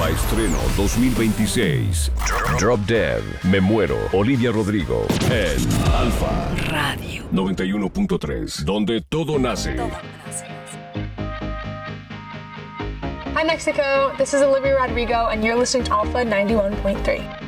Alfa Estreno 2026. Drop Dead, Me Muero, Olivia Rodrigo. En Alfa Radio 91.3, donde todo nace. Hi Mexico, this is Olivia Rodrigo and you're listening to Alpha 91.3.